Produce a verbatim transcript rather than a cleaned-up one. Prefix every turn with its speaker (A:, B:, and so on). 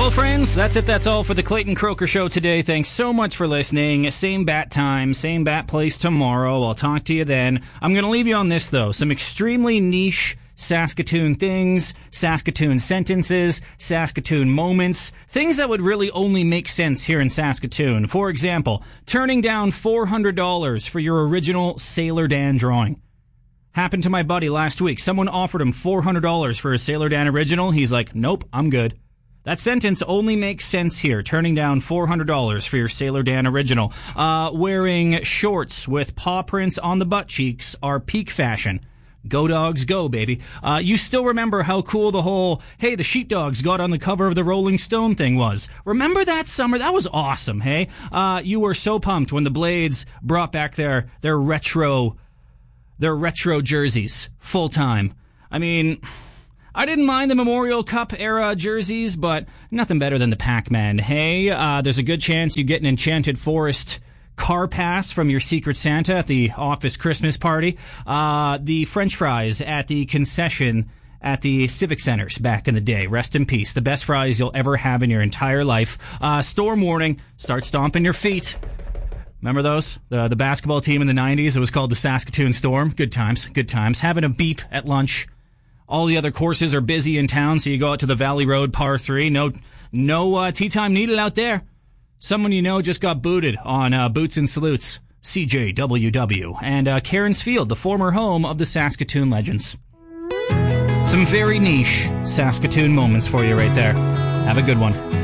A: Well, friends, that's it. That's all for the Clayton Croker Show today. Thanks so much for listening. Same bat time, same bat place tomorrow. I'll talk to you then. I'm going to leave you on this, though. Some extremely niche Saskatoon things, Saskatoon sentences, Saskatoon moments, things that would really only make sense here in Saskatoon. For example, turning down four hundred dollars for your original Sailor Dan drawing. Happened to my buddy last week. Someone offered him four hundred dollars for a Sailor Dan original. He's like, nope, I'm good. That sentence only makes sense here. Turning down four hundred dollars for your Sailor Dan original. Uh, wearing shorts with paw prints on the butt cheeks are peak fashion. Go Dogs go, baby. Uh, you still remember how cool the whole, hey, the Sheepdogs got on the cover of the Rolling Stone thing was. Remember that summer? That was awesome, hey? Uh, you were so pumped when the Blades brought back their, their retro, their retro jerseys full time. I mean, I didn't mind the Memorial Cup era jerseys, but nothing better than the Pac-Man. Hey, uh, there's a good chance you get an Enchanted Forest car pass from your Secret Santa at the office Christmas party. Uh, the French fries at the concession at the Civic Centers back in the day. Rest in peace. The best fries you'll ever have in your entire life. Uh, storm warning. Start stomping your feet. Remember those? The, the basketball team in the nineties. It was called the Saskatoon Storm. Good times. Good times. Having a beep at lunch. All the other courses are busy in town, so you go out to the Valley Road par three. No, no uh, tea time needed out there. Someone you know just got booted on uh, Boots and Salutes, C J W W, and uh, Cairns Field, the former home of the Saskatoon Legends. Some very niche Saskatoon moments for you right there. Have a good one.